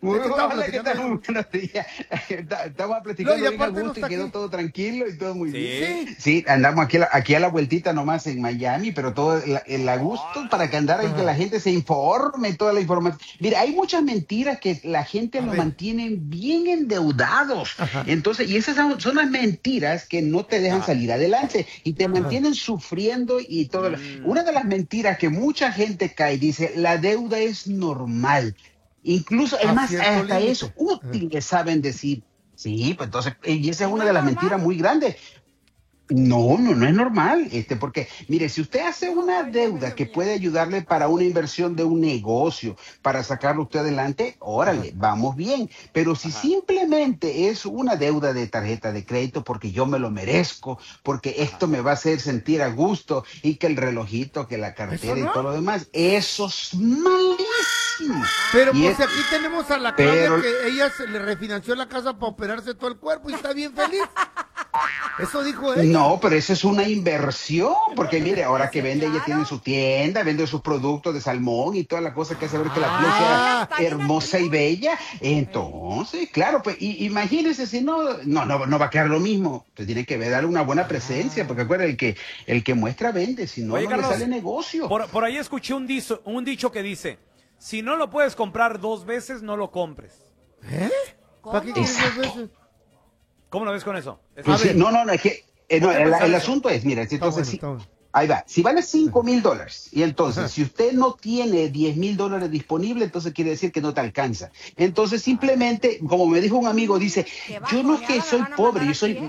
Hola, ¿qué tal? Muy buenos días. Estamos platicando bien a gusto y quedó todo tranquilo y todo muy bien. Sí, andamos aquí a la vueltita nomás en Miami, pero todo el a gusto para que andara y que la gente se informe, toda la información. Mira, hay muchas mentiras que la gente lo mantienen bien endeudados. Entonces, y esas son las mentiras que no te dejan salir adelante y te mantienen sufriendo y todo. Una de las mentiras que mucha gente cae, dice, la deuda es normal. Incluso, es más, hasta es útil, le saben decir. Sí, pues entonces, y esa es una de las mentiras muy grandes. No es normal, porque, mire, si usted hace una deuda que puede ayudarle para una inversión de un negocio, para sacarlo usted adelante, órale, vamos bien. Pero si simplemente es una deuda de tarjeta de crédito porque yo me lo merezco, porque esto me va a hacer sentir a gusto y que el relojito, que la cartera y todo lo demás, eso es malísimo. Pero pues aquí tenemos a la Claudia que ella se le refinanció la casa para operarse todo el cuerpo y está bien feliz. Eso dijo ella. No, pero esa es una inversión, porque mire, ahora que vende, ella tiene su tienda, vende sus productos de salmón y toda la cosa que hace ver que la piel sea hermosa y bella. Entonces, claro, pues imagínese si no va a quedar lo mismo. Usted tiene que darle una buena presencia, porque acuérdate, el que muestra vende, si no, Carlos, le sale negocio. Por ahí escuché un dicho que dice, si no lo puedes comprar 2 veces, no lo compres. ¿Para qué quieres 2 veces? ¿Cómo lo ves con eso? Pues sí, es que el asunto es, mira, entonces ahí va, si vale $5,000 y entonces si usted no tiene $10,000 disponibles, entonces quiere decir que no te alcanza. Entonces simplemente, como me dijo un amigo, dice, yo no es que soy pobre, yo soy,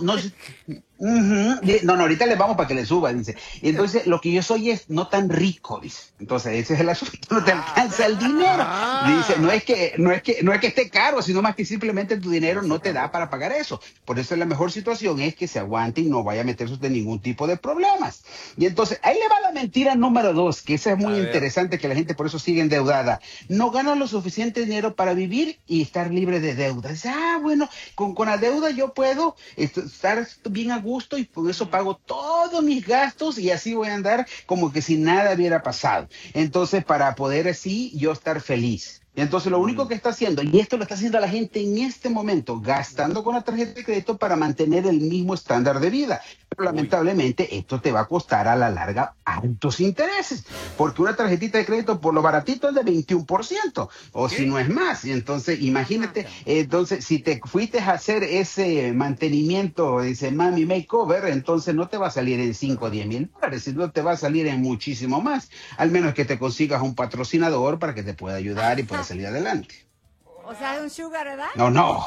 no, ahorita le vamos para que le suba, dice. Entonces, lo que yo soy es no tan rico, dice. Entonces, ese es el asunto, no te alcanza el dinero. Dice, no es que esté caro, sino más que simplemente tu dinero no te da para pagar eso. Por eso la mejor situación es que se aguante y no vaya a meterse de ningún tipo de problemas. Y entonces, ahí le va la mentira número 2, que esa es muy interesante, que la gente por eso sigue endeudada. No gana lo suficiente dinero para vivir y estar libre de deudas. Dice, bueno, con la deuda yo puedo estar bien a gusto y por eso pago todos mis gastos y así voy a andar como que si nada hubiera pasado. Entonces, para poder así yo estar feliz. Y entonces lo único que está haciendo, y esto lo está haciendo la gente en este momento, gastando con la tarjeta de crédito para mantener el mismo estándar de vida. Pero lamentablemente esto te va a costar a la larga altos intereses, porque una tarjetita de crédito por lo baratito es de 21%, o si no es más. Y entonces imagínate, entonces si te fuiste a hacer ese mantenimiento, dice mami makeover, entonces no te va a salir en 5 o 10 mil dólares, sino te va a salir en muchísimo más, al menos que te consigas un patrocinador para que te pueda ayudar y pueda salir adelante. O sea, de un sugar, ¿verdad? No.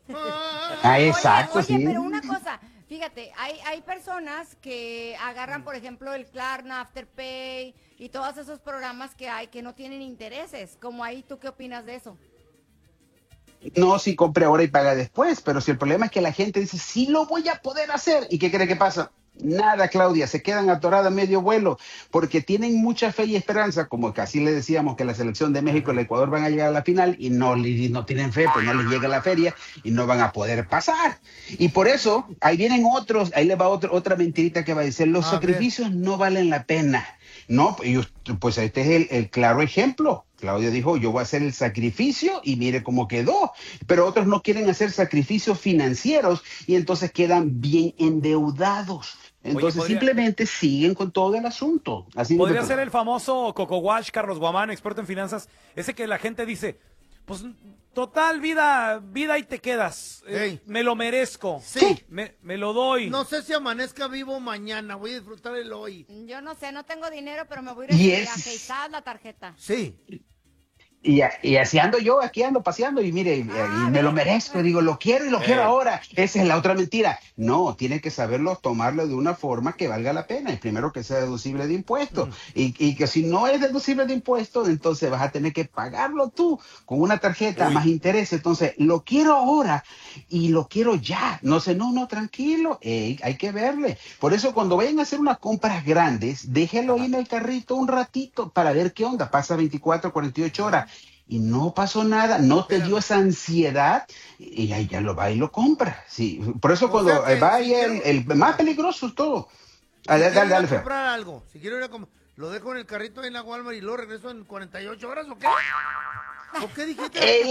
Exacto, oye, sí. Pero una cosa, fíjate, hay personas que agarran, por ejemplo, el Klarna, Afterpay y todos esos programas que hay que no tienen intereses. Como ahí, ¿tú qué opinas de eso? No, si compre ahora y paga después, pero si el problema es que la gente dice, sí lo voy a poder hacer. ¿Y qué cree que pasa? Nada, Claudia, se quedan atoradas a medio vuelo porque tienen mucha fe y esperanza, como casi le decíamos que la selección de México y el Ecuador van a llegar a la final y no tienen fe, pues no les llega la feria y no van a poder pasar. Y por eso, ahí vienen otros, ahí le va otra mentirita que va a decir, los sacrificios no valen la pena. No, pues este es el claro ejemplo. Claudia dijo, yo voy a hacer el sacrificio y mire cómo quedó. Pero otros no quieren hacer sacrificios financieros y entonces quedan bien endeudados. Entonces simplemente siguen con todo el asunto. Así podría ser el famoso Coco Wash, Carlos Guamán, experto en finanzas, ese que la gente dice, pues total, vida y te quedas. Me lo merezco. Sí. Me lo doy. No sé si amanezca vivo mañana, voy a disfrutar el hoy. Yo no sé, no tengo dinero, pero me voy a ir a viajar la tarjeta. Sí. Y así ando yo, aquí ando paseando y mire, y me lo merezco, digo, lo quiero y lo quiero ahora. Esa es la otra mentira. No, tienes que saberlo tomarlo de una forma que valga la pena. Y primero que sea deducible de impuestos. Y que si no es deducible de impuestos, entonces vas a tener que pagarlo tú con una tarjeta más interés. Entonces, lo quiero ahora y lo quiero ya. No sé, no, tranquilo, hay que verle. Por eso cuando vayan a hacer unas compras grandes, déjelo ahí en el carrito un ratito para ver qué onda. Pasa 24, 48 horas. Y no pasó nada, no te dio esa ansiedad y ahí ya lo va y lo compra. Sí, por eso cuando va ahí el más peligroso es todo. Dale, Feo. Comprar algo, si quiero ir a lo dejo en el carrito en la Walmart y lo regreso en 48 horas, ¿o qué? ¿O qué dijiste?